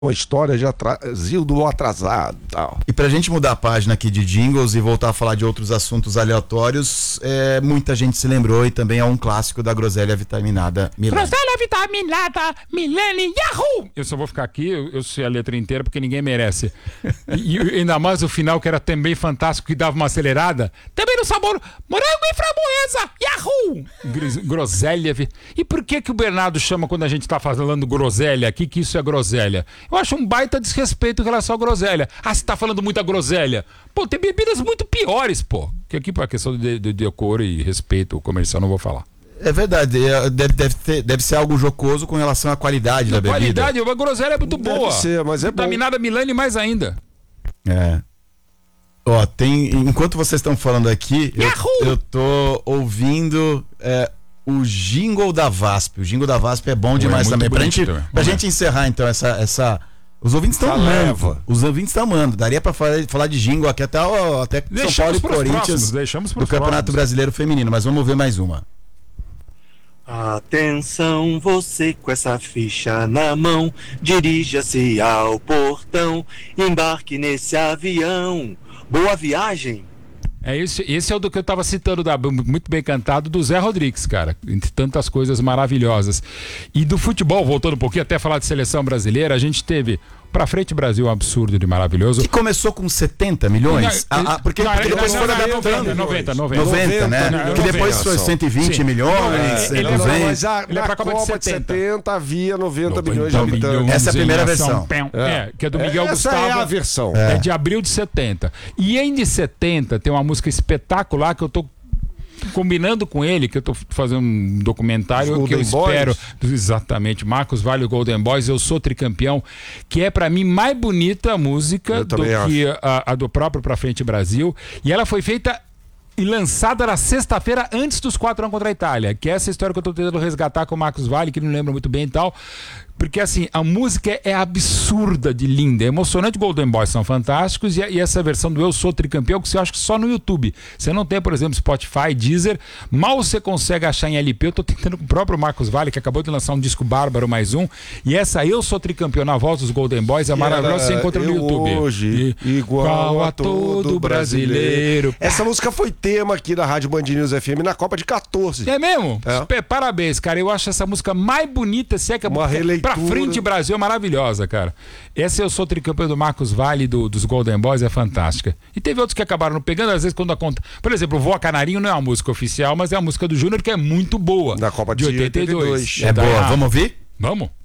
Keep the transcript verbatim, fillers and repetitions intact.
uma história de atrasil do atrasado e tal. E pra gente mudar a página aqui de jingles e voltar a falar de outros assuntos aleatórios, é, muita gente se lembrou e também é um clássico da groselha vitaminada Milani. Groselha vitaminada Milani, Yahoo! Eu só vou ficar aqui, eu, eu sei a letra inteira porque ninguém merece. E, e ainda mais o final que era também fantástico, que dava uma acelerada. Também no sabor morango e framboesa, Yahoo! Gris- Groselha. vi- E por que que o Bernardo chama quando a gente tá falando groselha aqui, que isso é groselha? Eu acho um baita desrespeito em relação à groselha. Ah, você tá falando muita groselha. Pô, tem bebidas muito piores, pô. Que aqui, por questão de, de decoro e respeito comercial, não vou falar. É verdade, é, deve, deve, ter, deve ser algo jocoso com relação à qualidade da bebida. Qualidade, a groselha é muito Deve boa. ser, mas é bom. Vitaminada Milani mais ainda. É. Ó, tem, enquanto vocês estão falando aqui, eu, Yahoo! eu tô ouvindo é, o jingle da VASP. O jingle da VASP é bom demais muito também. Pra bonito gente, também. pra Vamos gente encerrar então essa... essa... Os ouvintes estão Tá amando. leva. Os ouvintes estão amando. Daria pra falar, falar de jingle aqui até, ó, até São Deixamos Paulo e pros Corinthians próximos, deixamos do pros Campeonato próximos. Brasileiro Feminino. Mas vamos ver mais uma. Atenção, você com essa ficha na mão, dirija-se ao portão, embarque nesse avião. Boa viagem! É esse, esse é o do que eu tava citando, da, muito bem cantado, do Zé Rodrigues, cara. Entre tantas coisas maravilhosas. E do futebol, voltando um pouquinho, até falar de seleção brasileira, a gente teve Pra Frente Brasil, um absurdo de maravilhoso. Que começou com setenta milhões? Não, Ah, ah, porque, não, porque não, depois não, foram não, adaptando. noventa, noventa, noventa, né? noventa, Que depois noventa. foi cento e vinte Sim. milhões, É, ele é duzentos. Não, mas a, Ele é na pra Copa, Copa de de setenta. setenta havia noventa milhões de noventa habitantes. milhões Essa é a primeira em versão. ação. Pem, É, que é do Miguel Essa Gustavo. é a versão. É de abril de setenta. E em de setenta tem uma música espetacular que eu tô combinando com ele, que eu tô fazendo um documentário Os que eu Golden Boys? espero. Exatamente, Marcos Vale, Golden Boys, Eu Sou Tricampeão, que é pra mim mais bonita a música Eu do também que a, a do próprio Pra Frente Brasil. E ela foi feita e lançada na sexta-feira antes dos quatro a um contra a Itália, que é essa história que eu tô tentando resgatar com o Marcos Vale, que não lembra muito bem e tal. Porque assim, a música é absurda de linda, é emocionante. Golden Boys são fantásticos e, e essa versão do Eu Sou Tricampeão, que você acha que só no YouTube. Você não tem, por exemplo, Spotify, Deezer, mal você consegue achar em L P. Eu tô tentando com o próprio Marcos Vale, que acabou de lançar um disco bárbaro, mais um. E essa Eu Sou Tricampeão na voz dos Golden Boys é maravilhosa, você encontra no Eu YouTube. Hoje, E- igual a todo brasileiro. Essa música foi tema aqui da Rádio Band News F M na Copa de quatorze. É mesmo? É. Pê, Parabéns, cara. Eu acho essa música mais bonita, se é que a Uma música releitura. Pra Frente Brasil é maravilhosa, cara. Essa Eu Sou Tricampeão do Marcos Vale, do, dos Golden Boys, é fantástica. E teve outros que acabaram não pegando, às vezes quando a conta... Por exemplo, o Voa Canarinho não é uma música oficial, mas é a música do Júnior, que é muito boa. Da Copa de oitenta e dois. oitenta e dois. É Da- boa, vamos ouvir? Vamos?